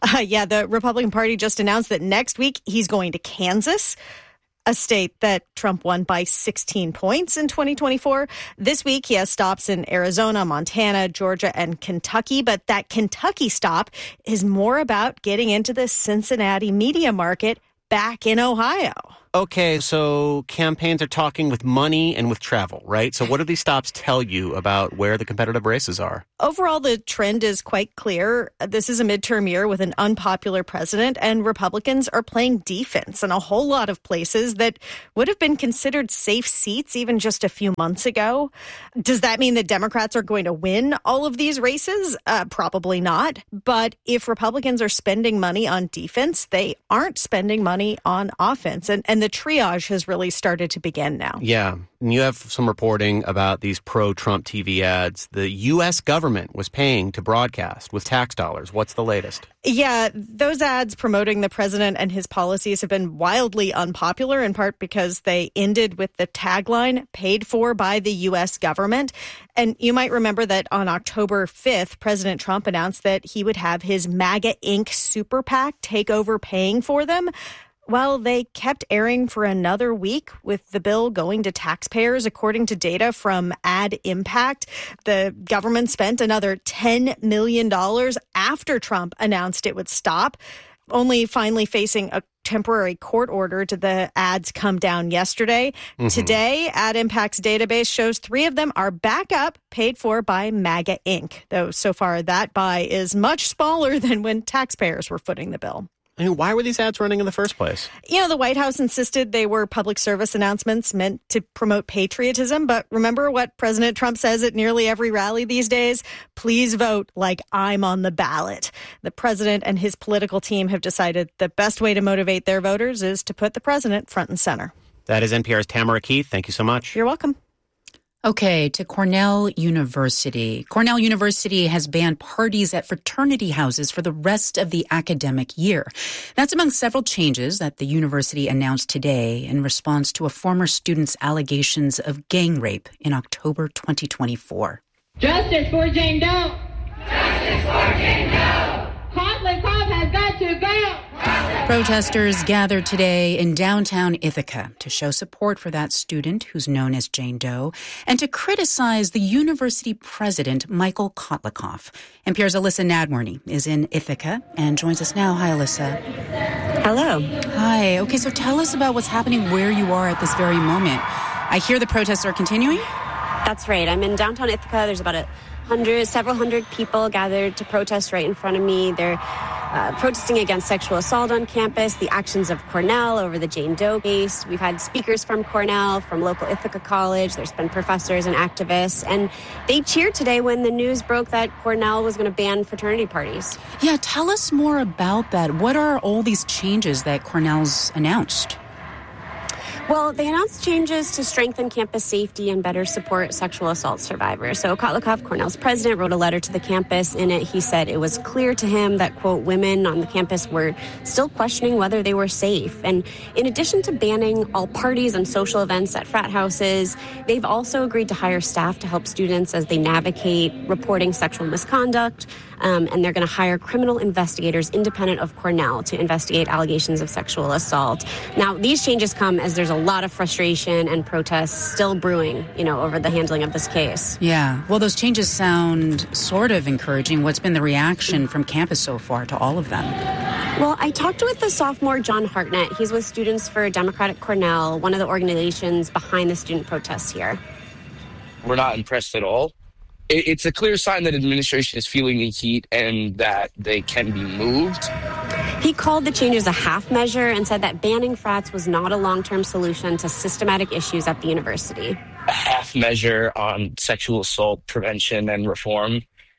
The Republican Party just announced that next week he's going to Kansas, a state that Trump won by 16 points in 2024. This week, he has stops in Arizona, Montana, Georgia, and Kentucky. But that Kentucky stop is more about getting into the Cincinnati media market back in Ohio. Okay, so campaigns are talking with money and with travel, right? So what do these stops tell you about where the competitive races are? Overall, the trend is quite clear. This is a midterm year with an unpopular president, and Republicans are playing defense in a whole lot of places that would have been considered safe seats even just a few months ago. Does that mean that Democrats are going to win all of these races? Probably not. But if Republicans are spending money on defense, they aren't spending money on offense. And the triage has really started to begin now. Yeah. And you have some reporting about these pro-Trump TV ads the U.S. government was paying to broadcast with tax dollars. What's the latest? Yeah, those ads promoting the president and his policies have been wildly unpopular, in part because they ended with the tagline, paid for by the U.S. government. And you might remember that on October 5th, President Trump announced that he would have his MAGA Inc. super PAC take over paying for them. Well, they kept airing for another week with the bill going to taxpayers. According to data from Ad Impact, the government spent another $10 million after Trump announced it would stop, only finally facing a temporary court order did the ads come down yesterday. Mm-hmm. Today, Ad Impact's database shows 3 of them are back up, paid for by MAGA Inc., though so far that buy is much smaller than when taxpayers were footing the bill. I mean, why were these ads running in the first place? You know, the White House insisted they were public service announcements meant to promote patriotism. But remember what President Trump says at nearly every rally these days? Please vote like I'm on the ballot. The president and his political team have decided the best way to motivate their voters is to put the president front and center. That is NPR's Tamara Keith. Thank you so much. You're welcome. Okay, to Cornell University. Cornell University has banned parties at fraternity houses for the rest of the academic year. That's among several changes that the university announced today in response to a former student's allegations of gang rape in October 2024. Justice for Jane Doe! Justice for Jane Doe! Coughlin Cop has got to go! Protesters gathered today in downtown Ithaca to show support for that student who's known as Jane Doe and to criticize the university president, Michael Kotlikoff. NPR's Alyssa Nadworny is in Ithaca and joins us now. Hi, Alyssa. Hello. Hi. Okay, so tell us about what's happening where you are at this very moment. I hear the protests are continuing? That's right. I'm in downtown Ithaca. There's about several hundred people gathered to protest right in front of me. They're protesting against sexual assault on campus, the actions of Cornell over the Jane Doe case. We've had speakers from Cornell, from local Ithaca College. There's been professors and activists. And they cheered today when the news broke that Cornell was going to ban fraternity parties. Yeah, tell us more about that. What are all these changes that Cornell's announced? Well, they announced changes to strengthen campus safety and better support sexual assault survivors. So Kotlikoff, Cornell's president, wrote a letter to the campus. In it, he said it was clear to him that, quote, women on the campus were still questioning whether they were safe. And in addition to banning all parties and social events at frat houses, they've also agreed to hire staff to help students as they navigate reporting sexual misconduct. And they're going to hire criminal investigators independent of Cornell to investigate allegations of sexual assault. Now, these changes come as there's a lot of frustration and protests still brewing, over the handling of this case. Yeah. Well, those changes sound sort of encouraging. What's been the reaction from campus so far to all of them? Well, I talked with the sophomore John Hartnett. He's with Students for Democratic Cornell, one of the organizations behind the student protests here. We're not impressed at all. It's a clear sign that administration is feeling the heat and that they can be moved. He called the changes a half measure and said that banning frats was not a long-term solution to systematic issues at the university. A half measure on sexual assault prevention and reform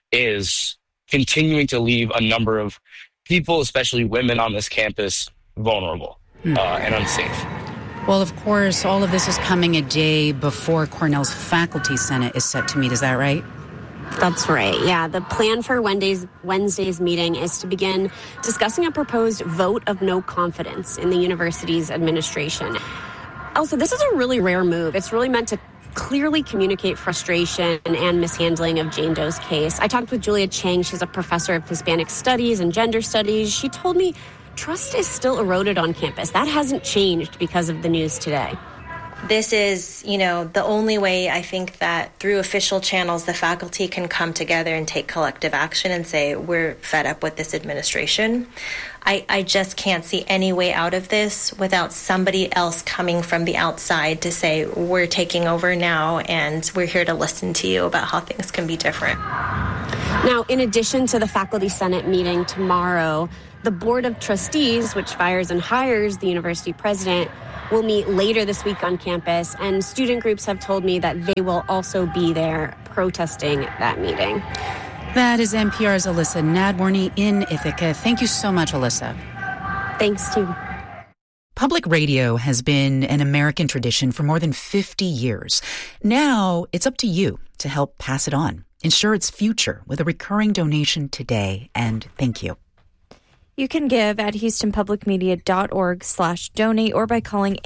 is continuing to leave a number of people, especially women on this campus, vulnerable and unsafe. Well, of course, all of this is coming a day before Cornell's Faculty Senate is set to meet. Is that right? That's right. Yeah, the plan for Wednesday's meeting is to begin discussing a proposed vote of no confidence in the university's administration. Also, this is a really rare move. It's really meant to clearly communicate frustration and mishandling of Jane Doe's case. I talked with Julia Chang. She's a professor of Hispanic studies and gender studies. She told me trust is still eroded on campus. That hasn't changed because of the news today. This is, the only way I think that through official channels, the faculty can come together and take collective action and say, we're fed up with this administration. I just can't see any way out of this without somebody else coming from the outside to say, we're taking over now and we're here to listen to you about how things can be different. Now, in addition to the Faculty Senate meeting tomorrow, the Board of Trustees, which fires and hires the university president, will meet later this week on campus, and student groups have told me that they will also be there protesting that meeting. That is NPR's Alyssa Nadworny in Ithaca. Thank you so much, Alyssa. Thanks, too. Public radio has been an American tradition for more than 50 years. Now it's up to you to help pass it on. Ensure its future with a recurring donation today, and thank you. You can give at HoustonPublicMedia.org/donate or by calling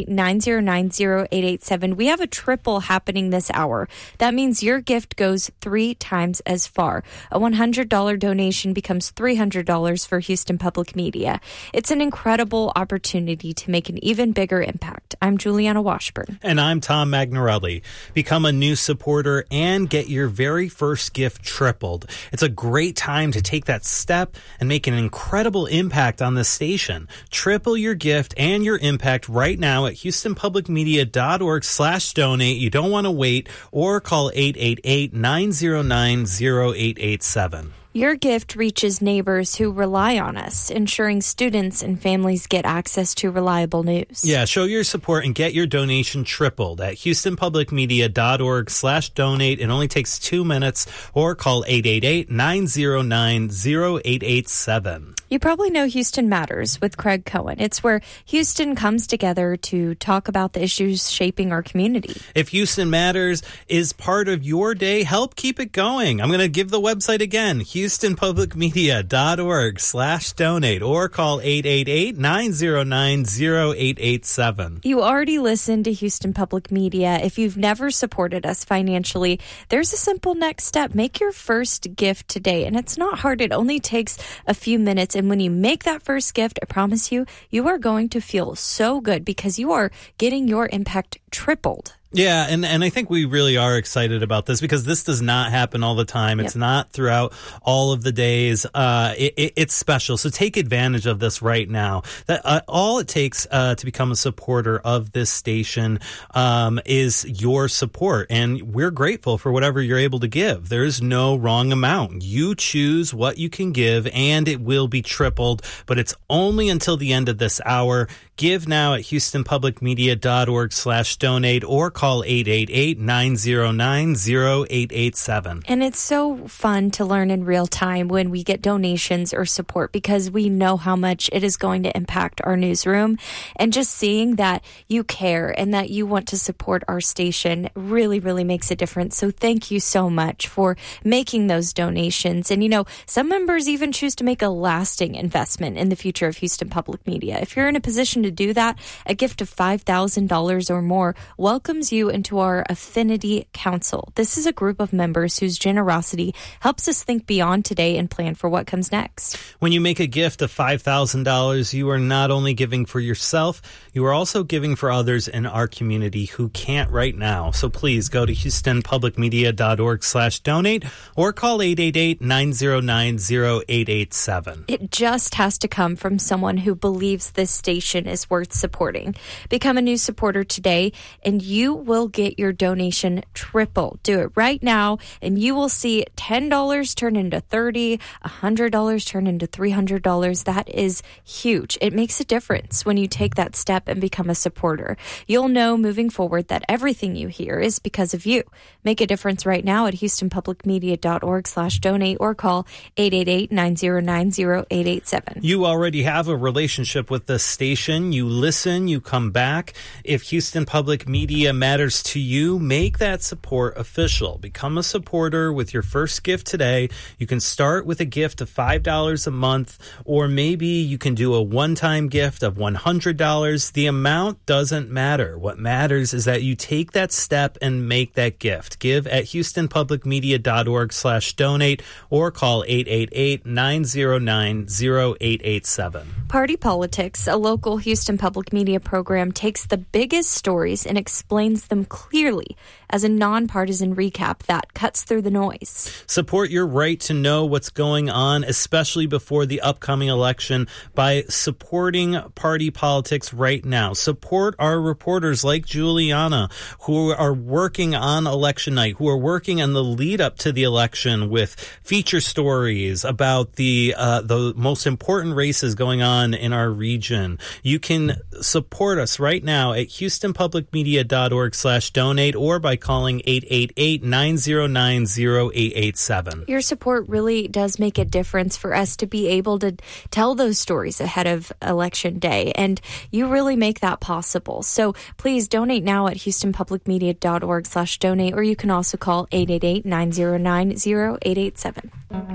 888-909-0887. We have a triple happening this hour. That means your gift goes 3 times as far. A $100 donation becomes $300 for Houston Public Media. It's an incredible opportunity to make an even bigger impact. I'm Juliana Washburn. And I'm Tom Magnarelli. Become a new supporter and get your very first gift tripled. It's a great time to take that step and make an incredible impact on this station. Triple your gift and your impact right now at HoustonPublicMedia.org/donate. You don't want to wait, or call 888-909-0887. Your gift reaches neighbors who rely on us, ensuring students and families get access to reliable news. Yeah, show your support and get your donation tripled at HoustonPublicMedia.org/donate. It only takes 2 minutes, or call 888-909-0887. You probably know Houston Matters with Craig Cohen. It's where Houston comes together to talk about the issues shaping our community. If Houston Matters is part of your day, help keep it going. I'm going to give the website again, HoustonPublicMedia.org/donate, or call 888-909-0887. You already listen to Houston Public Media. If you've never supported us financially, there's a simple next step. Make your first gift today. And it's not hard. It only takes a few minutes. And when you make that first gift, I promise you, you are going to feel so good because you are getting your impact tripled. Yeah, and I think we really are excited about this because this does not happen all the time. It's not throughout all of the days. It's special. So take advantage of this right now. That all it takes to become a supporter of this station is your support. And we're grateful for whatever you're able to give. There is no wrong amount. You choose what you can give, and it will be tripled. But it's only until the end of this hour. Give now at HoustonPublicMedia.org/donate or call 888-909-0887. And it's so fun to learn in real time when we get donations or support because we know how much it is going to impact our newsroom. And just seeing that you care and that you want to support our station really, really makes a difference. So thank you so much for making those donations. And, some members even choose to make a lasting investment in the future of Houston Public Media. If you're in a position to do that, a gift of $5,000 or more welcomes you into our Affinity Council. This is a group of members whose generosity helps us think beyond today and plan for what comes next. When you make a gift of $5,000, you are not only giving for yourself, you are also giving for others in our community who can't right now. So please go to HoustonPublicMedia.org/donate or call 888-909-0887. It just has to come from someone who believes this station is worth supporting. Become a new supporter today, and you will get your donation tripled. Do it right now, and you will see $10 turn into $30, $100 turn into $300. That is huge. It makes a difference when you take that step and become a supporter. You'll know moving forward that everything you hear is because of you. Make a difference right now at HoustonPublicMedia.org/donate or call 888-909-0887. You already have a relationship with this station. in, you listen, you come back. If Houston Public Media matters to you, make that support official. Become a supporter with your first gift today. You can start with a gift of $5 a month, or maybe you can do a one-time gift of $100. The amount doesn't matter. What matters is that you take that step and make that gift. Give at HoustonPublicMedia.org/donate or call 888-909-0887. Party Politics, a local Houston Public Media program, takes the biggest stories and explains them clearly as a nonpartisan recap that cuts through the noise. Support your right to know what's going on, especially before the upcoming election, by supporting Party Politics right now. Support our reporters like Juliana, who are working on election night, who are working on the lead up to the election with feature stories about the most important races going on in our region. You can support us right now at HoustonPublicMedia.org/donate or by calling 888-909-0887. Your support really does make a difference for us to be able to tell those stories ahead of Election Day, and you really make that possible. So please donate now at HoustonPublicMedia.org/donate, or you can also call 888-909-0887.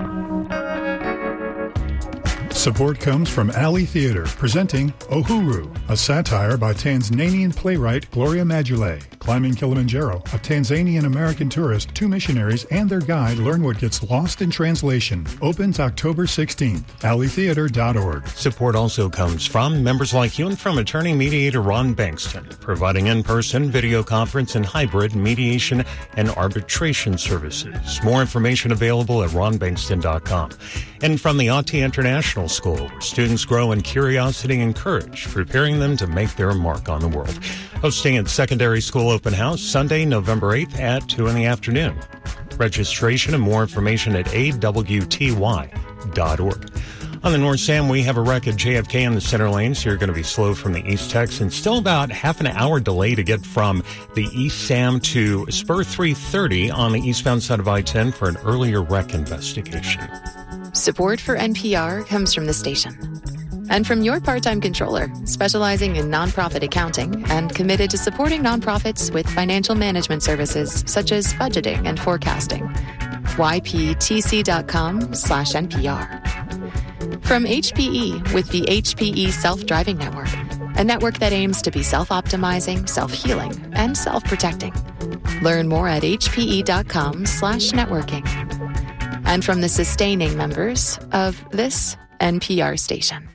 Support comes from Alley Theatre, presenting Uhuru, a satire by Tanzanian playwright Gloria Maduele. Climbing Kilimanjaro, a Tanzanian-American tourist, two missionaries, and their guide learn what gets lost in translation. Opens October 16th. alleytheater.org. Support also comes from members like you and from attorney mediator Ron Bankston, providing in-person, video conference, and hybrid mediation and arbitration services. More information available at ronbankston.com. And from the Auti International School, where students grow in curiosity and courage, preparing them to make their mark on the world. Hosting its secondary school open house Sunday, November 8th at 2 in the afternoon. Registration and more information at awty.org. On the North Sam, we have a wreck at JFK in the center lane, so you're going to be slow from the East Tex, and still about half an hour delay to get from the East Sam to Spur 330 on the eastbound side of I-10 for an earlier wreck investigation. Support for NPR comes from the station and from your part-time controller, specializing in nonprofit accounting and committed to supporting nonprofits with financial management services such as budgeting and forecasting. yptc.com/NPR. From HPE with the HPE Self-Driving Network, a network that aims to be self-optimizing, self-healing, and self-protecting. Learn more at hpe.com/networking. And from the sustaining members of this NPR station.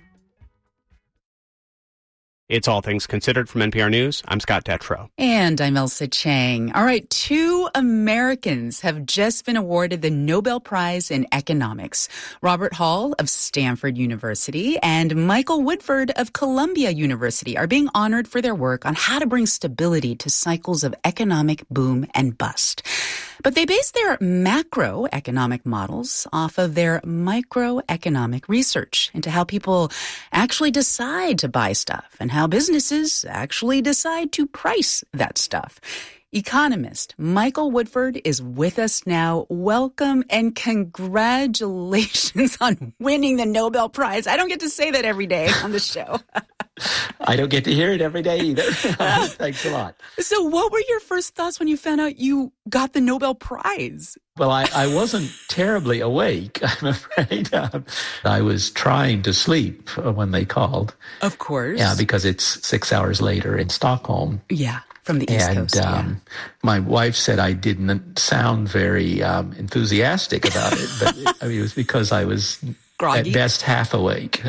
It's All Things Considered from NPR News. I'm Scott Detrow. And I'm Elsa Chang. All right, 2 Americans have just been awarded the Nobel Prize in Economics. Robert Hall of Stanford University and Michael Woodford of Columbia University are being honored for their work on how to bring stability to cycles of economic boom and bust. But they base their macroeconomic models off of their microeconomic research into how people actually decide to buy stuff and how businesses actually decide to price that stuff. Economist Michael Woodford is with us now. Welcome and congratulations on winning the Nobel Prize. I don't get to say that every day on the show. I don't get to hear it every day either. Thanks a lot. So what were your first thoughts when you found out you got the Nobel Prize? Well, I wasn't terribly awake, I'm afraid. I was trying to sleep when they called. Of course. Yeah, because it's 6 hours later in Stockholm. Yeah, from the East Coast. And my wife said I didn't sound very enthusiastic about it, but it was because I was groggy? At best half awake.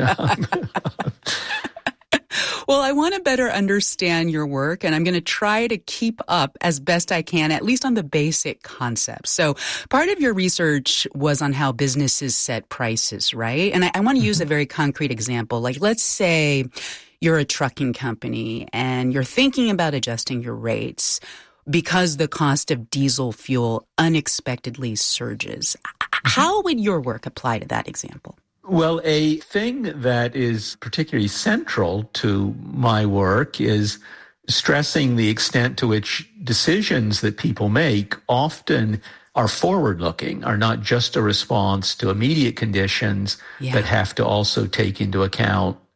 Well, I want to better understand your work, and I'm going to try to keep up as best I can, at least on the basic concepts. So part of your research was on how businesses set prices, right? And I want to use a very concrete example. Like, let's say you're a trucking company and you're thinking about adjusting your rates because the cost of diesel fuel unexpectedly surges. How would your work apply to that example? Well, a thing that is particularly central to my work is stressing the extent to which decisions that people make often are forward-looking, are not just a response to immediate conditions, but have to also take into account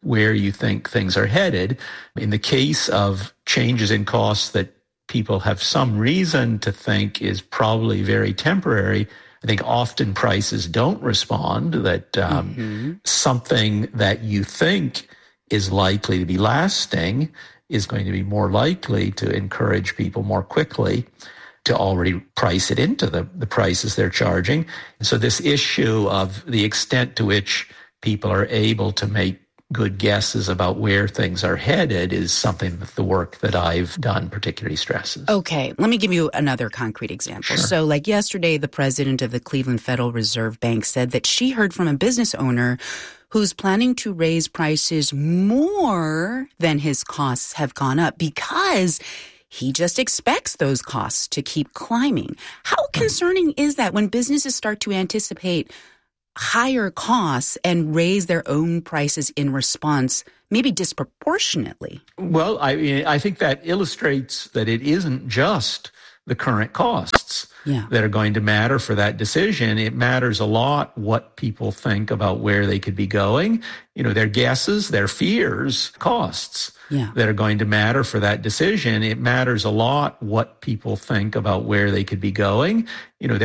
where you think things are headed. In the case of changes in costs that people have some reason to think is probably very temporary, I think often prices don't respond, that something that you think is likely to be lasting is going to be more likely to encourage people more quickly to already price it into the prices they're charging. And so this issue of the extent to which people are able to make good guesses about where things are headed is something that the work that I've done particularly stresses. Okay, let me give you another concrete example. Sure. So like yesterday, the president of the Cleveland Federal Reserve Bank said that she heard from a business owner who's planning to raise prices more than his costs have gone up because he just expects those costs to keep climbing. How concerning is that when businesses start to anticipate higher costs and raise their own prices in response, maybe disproportionately? Well, I think that illustrates that it isn't just the current costs that are going to matter for that decision. It matters a lot what people think about where they could be going. You know, their guesses, their fears, costs that are going to matter for that decision. It matters a lot what people think about where they could be going. You know,